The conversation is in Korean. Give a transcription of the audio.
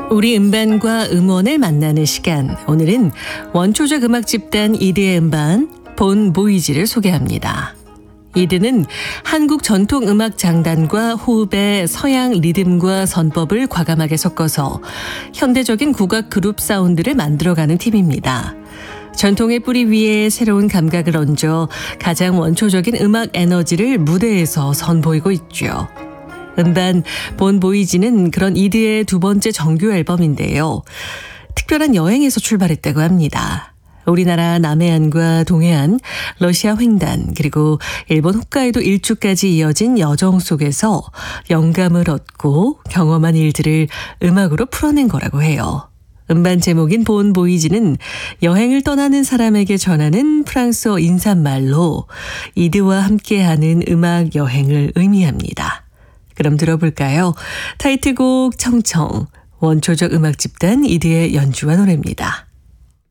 우리 음반과 음원을 만나는 시간. 오늘은 원초적 음악 집단 이드의 음반 본 보이지를 소개합니다. 이드는 한국 전통 음악 장단과 호흡의 서양 리듬과 선법을 과감하게 섞어서 현대적인 국악 그룹 사운드를 만들어가는 팀입니다. 전통의 뿌리 위에 새로운 감각을 얹어 가장 원초적인 음악 에너지를 무대에서 선보이고 있죠. 음반 본 보이지는 그런 이드의 두 번째 정규 앨범인데요. 특별한 여행에서 출발했다고 합니다. 우리나라 남해안과 동해안, 러시아 횡단, 그리고 일본 홋카이도 일주까지 이어진 여정 속에서 영감을 얻고 경험한 일들을 음악으로 풀어낸 거라고 해요. 음반 제목인 본 보이지는 여행을 떠나는 사람에게 전하는 프랑스어 인사말로 이드와 함께하는 음악 여행을 의미합니다. 그럼 들어볼까요? 타이틀곡 청청, 원초적 음악 집단 이드의 연주와 노래입니다.